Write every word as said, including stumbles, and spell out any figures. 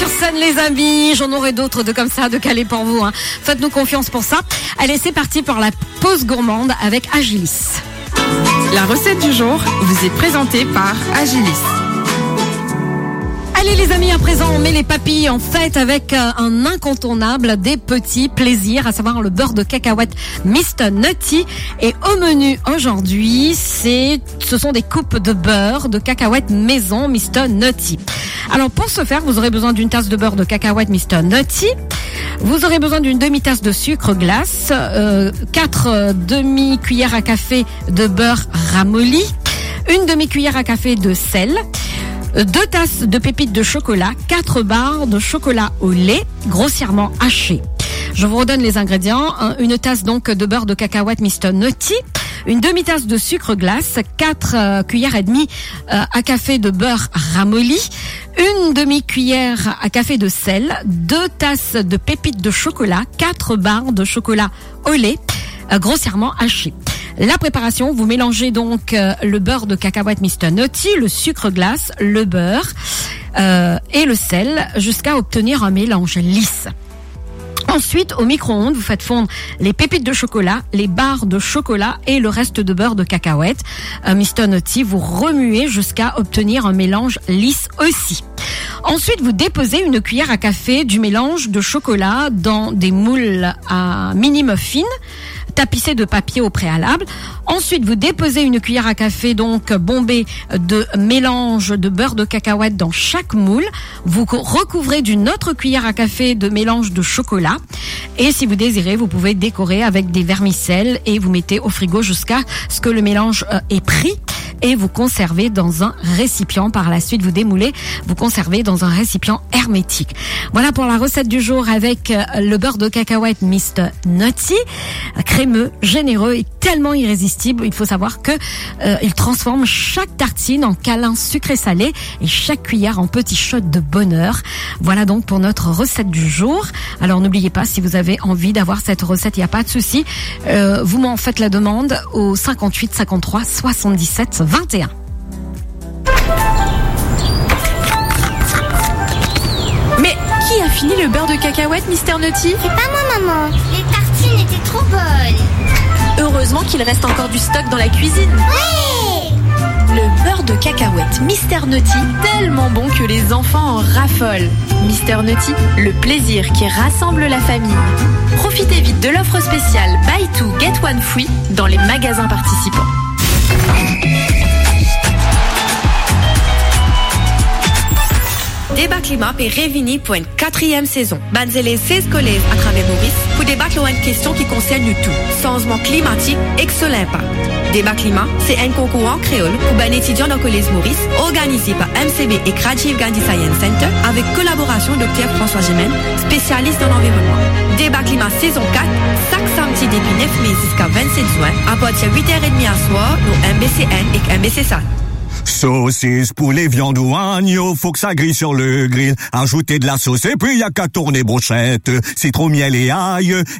scène, les amis. J'en aurai d'autres de comme ça, de calés pour vous. Hein. Faites-nous confiance pour ça. Allez, c'est parti pour la pause gourmande avec Agilis. La recette du jour vous est présentée par Agilis. Allez les amis, à présent on met les papilles en fête avec un incontournable des petits plaisirs, à savoir le beurre de cacahuète mister Nutty. Et au menu aujourd'hui, c'est, ce sont des coupes de beurre de cacahuète maison mister Nutty. Alors pour ce faire, vous aurez besoin d'une tasse de beurre de cacahuète mister Nutty. Vous aurez besoin d'une demi-tasse de sucre glace, euh, quatre demi-cuillères à café de beurre ramolli, une demi-cuillère à café de sel, deux tasses de pépites de chocolat, quatre barres de chocolat au lait, grossièrement haché. Je vous redonne les ingrédients. Une tasse donc de beurre de cacahuète mister Nutty, une demi-tasse de sucre glace, quatre euh, cuillères et demie euh, à café de beurre ramolli, une demi-cuillère à café de sel, deux tasses de pépites de chocolat, quatre barres de chocolat au lait, euh, grossièrement haché. La préparation, vous mélangez donc euh, le beurre de cacahuète mister Nutty, le sucre glace, le beurre euh, et le sel jusqu'à obtenir un mélange lisse. Ensuite, au micro-ondes, vous faites fondre les pépites de chocolat, les barres de chocolat et le reste de beurre de cacahuète. Euh, mister Nutty, vous remuez jusqu'à obtenir un mélange lisse aussi. Ensuite, vous déposez une cuillère à café du mélange de chocolat dans des moules à mini-muffins, tapissé de papier au préalable. Ensuite, vous déposez une cuillère à café donc bombée de mélange de beurre de cacahuète dans chaque moule. Vous recouvrez d'une autre cuillère à café de mélange de chocolat. Et si vous désirez, vous pouvez décorer avec des vermicelles et vous mettez au frigo jusqu'à ce que le mélange est pris. Et vous conservez dans un récipient. Par la suite, vous démoulez, vous conservez dans un récipient hermétique. Voilà pour la recette du jour avec le beurre de cacahuète mister Nutty. Crémeux, généreux et tellement irrésistible. Il faut savoir que euh, il transforme chaque tartine en câlin sucré-salé et chaque cuillère en petit shot de bonheur. Voilà donc pour notre recette du jour. Alors n'oubliez pas, si vous avez envie d'avoir cette recette, il n'y a pas de souci. Euh, vous m'en faites la demande au cinquante-huit cinquante-trois soixante-dix-sept vingt et un. Mais qui a fini le beurre de cacahuète mister Nutty? C'est pas moi, maman. Les tartines étaient trop bonnes. Heureusement qu'il reste encore du stock dans la cuisine. Oui! Le beurre de cacahuète mister Nutty, tellement bon que les enfants en raffolent. mister Nutty, le plaisir qui rassemble la famille. Profitez vite de l'offre spéciale Buy two Get one Free dans les magasins participants. Débat Climat est réuni pour une quatrième saison. Banzez les seize collèges à travers Maurice pour débattre une question qui concerne nous tous. Changement climatique et son impact. Débat Climat, c'est un concours en créole pour un étudiant dans le collège Maurice, organisé par M C B et Creative Gandhi Science Center, avec collaboration de Dr François Gémen, spécialiste dans l'environnement. Débat Climat saison quatre, chaque samedi depuis neuf mai jusqu'à vingt-sept juin, à partir de huit heures trente à soir, au M B C N et M B C S A. Saucisse pour les viandes ou agneaux, faut que ça grille sur le grill. Ajoutez de la sauce et puis y a qu'à tourner brochette. Citron, miel et ail.